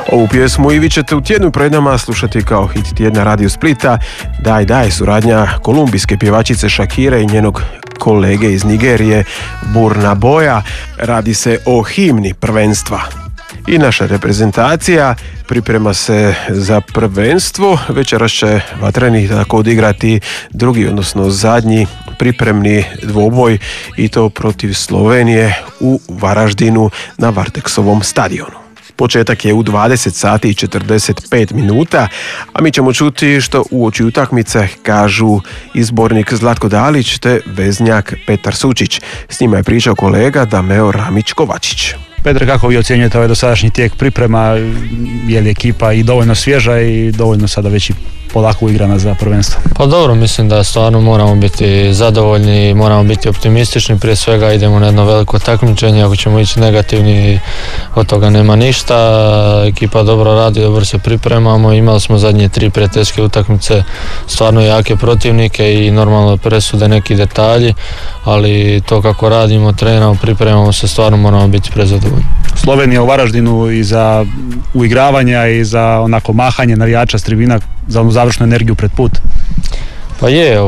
Ovu pjesmu i vi ćete u tjednu pred nama slušati kao hit tjedna Radio Splita. Daj, daj, suradnja kolumbijske pjevačice Shakire i njenog kolege iz Nigerije Burna Boya. Radi se o himni prvenstva. I naša reprezentacija priprema se za prvenstvo. Večeras će Vatreni tako odigrati drugi, odnosno zadnji pripremni dvoboj i to protiv Slovenije u Varaždinu na Varteksovom stadionu. Početak je u 20 sati i 45 minuta, a mi ćemo čuti što uoči utakmice kažu izbornik Zlatko Dalić te veznjak Petar Sučić. S njima je pričao kolega Dameo Ramić-Kovačić. Petre, kako vi ocjenjujete ovaj dosadašnji tijek priprema? Je li ekipa i dovoljno svježa i dovoljno sada već i polako igrana za prvenstvo? Pa dobro, mislim da stvarno moramo biti zadovoljni, moramo biti optimistični, prije svega idemo na jedno veliko takmičenje, ako ćemo ići negativni od toga nema ništa, ekipa dobro radi, dobro se pripremamo, imali smo zadnje 3 prijateljske utakmice, stvarno jake protivnike i normalno presude neki detalji, ali to kako radimo, treniramo, pripremamo se, stvarno moramo biti prezadovoljni. Slovenija u Varaždinu i za uigravanja i za onako mahanje navijača s tribina za onu završnu energiju pred put. Pa je,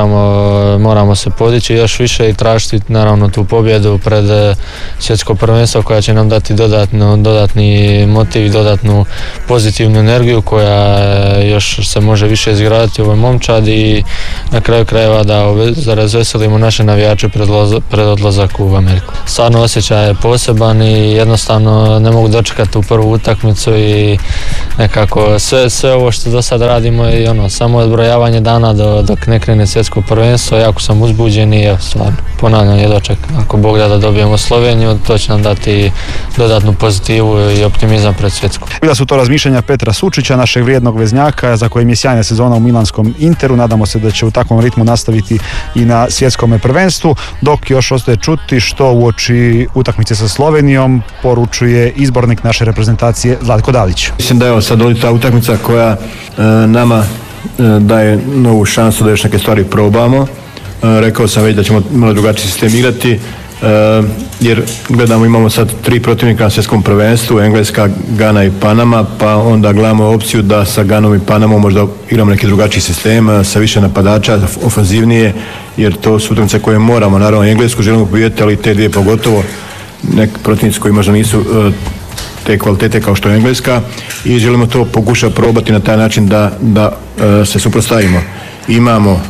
moramo se podići još više i tražiti naravno tu pobjedu pred svjetsko prvenstvo koja će nam dati dodatni motiv i dodatnu pozitivnu energiju koja još se može više izgraditi u ovoj momčadi i na kraju krajeva da razveselimo naše navijače pred odlazak u Ameriku. Stvarno osjećaj je poseban i jednostavno ne mogu dočekati tu prvu utakmicu i nekako sve ovo što do sad radimo je samo odbrojavanje dana dok ne krene svjetsko prvenstvo. Jako sam uzbuđen i stvarno ponavljam jedva ako Bog da dobijemo Sloveniju, to će nam dati dodatnu pozitivu i optimizam pred svjetskom. Bila su to razmišljanja Petra Sučića, našeg vrijednog veznjaka za kojim je sjajna sezona u milanskom Interu. Nadamo se da će u takvom ritmu nastaviti i na svjetskom prvenstvu, dok još ostaje čuti što uoči utakmice sa Slovenijom poručuje izbornik naše reprezentacije Zlatko Dalić. Mislim da je sad ta utakmica koja nama daje novu šansu da još neke stvari probamo. Rekao sam već da ćemo malo drugačiji sistem igrati, jer imamo sad 3 protivnika na svjetskom prvenstvu, Engleska, Gana i Panama, pa onda gledamo opciju da sa Ganom i Panamom možda igramo neki drugačiji sistem, sa više napadača, ofanzivnije, jer to su utakmice koje moramo, naravno Englesku želimo pobijediti, ali te dvije pogotovo, neki protivnici koji možda nisu te kvalitete kao što je Engleska i želimo to pokušati probati na taj način da se suprotstavimo. Imamo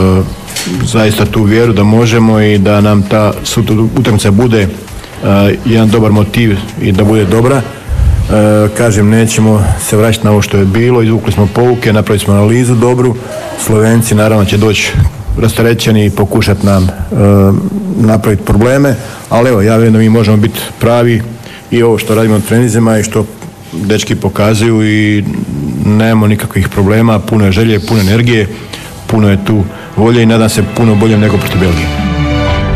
zaista tu vjeru da možemo i da nam ta utakmica bude jedan dobar motiv i da bude dobra. Kažem, nećemo se vraćati na ovo što je bilo, izvukli smo pouke, napravili smo analizu dobru. Slovenci naravno će doći rasterećeni i pokušati nam napraviti probleme, ali evo, ja vjerujem da mi možemo biti pravi i ovo što radimo na treninzima i što dečki pokazuju i nemamo nikakvih problema, puno je želje, puno energije, puno je tu volje i nadam se puno bolje nego protiv Belgije.